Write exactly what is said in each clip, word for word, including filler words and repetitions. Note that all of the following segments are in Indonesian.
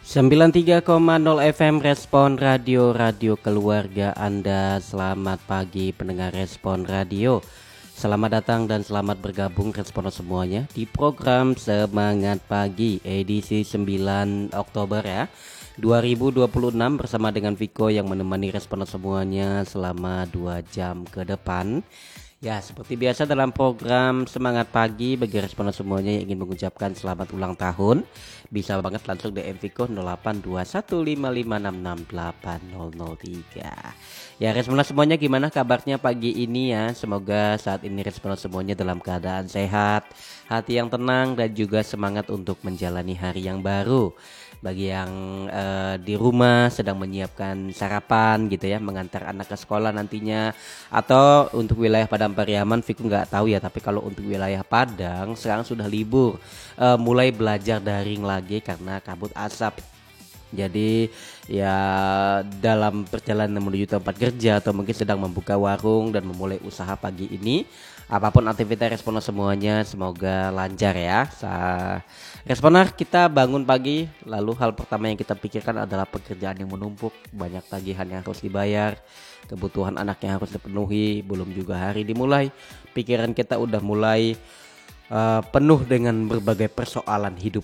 sembilan puluh tiga koma nol F M Respon Radio, radio keluarga Anda. Selamat pagi pendengar Respon Radio. Selamat datang dan selamat bergabung Respon semuanya di program Semangat Pagi edisi sembilan Oktober ya dua ribu dua puluh enam, bersama dengan Viko yang menemani Respon semuanya selama dua jam ke depan. Ya, seperti biasa dalam program Semangat Pagi, bagi responden semuanya yang ingin mengucapkan selamat ulang tahun, bisa banget langsung D M Viko nol delapan dua satu lima lima enam enam delapan nol nol tiga. Ya, responden semuanya gimana kabarnya pagi ini ya? Semoga saat ini responden semuanya dalam keadaan sehat, hati yang tenang, dan juga semangat untuk menjalani hari yang baru. Bagi yang uh, di rumah sedang menyiapkan sarapan gitu ya, mengantar anak ke sekolah nantinya, atau untuk wilayah Padang Pariaman, Viku nggak tahu ya, tapi kalau untuk wilayah Padang sekarang sudah libur, uh, mulai belajar daring lagi karena kabut asap. Jadi ya dalam perjalanan menuju tempat kerja atau mungkin sedang membuka warung dan memulai usaha pagi ini, apapun aktivitas responer semuanya semoga lancar ya. Sa- Responer, kita bangun pagi, lalu hal pertama yang kita pikirkan adalah pekerjaan yang menumpuk, banyak tagihan yang harus dibayar, kebutuhan anak yang harus dipenuhi, belum juga hari dimulai, pikiran kita udah mulai Uh, penuh dengan berbagai persoalan hidup.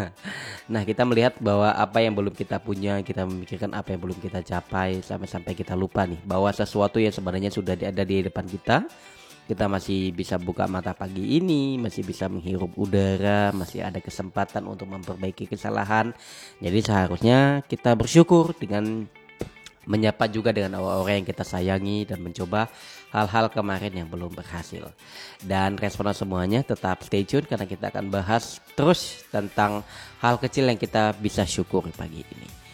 Nah, kita melihat bahwa apa yang belum kita punya, kita memikirkan apa yang belum kita capai, sampai-sampai kita lupa nih bahwa sesuatu yang sebenarnya sudah ada di depan kita. Kita masih bisa buka mata pagi ini, masih bisa menghirup udara, masih ada kesempatan untuk memperbaiki kesalahan. Jadi seharusnya kita bersyukur dengan menyapa juga dengan orang-orang yang kita sayangi dan mencoba hal-hal kemarin yang belum berhasil. Dan responden semuanya tetap stay tune karena kita akan bahas terus tentang hal kecil yang kita bisa syukur pagi ini.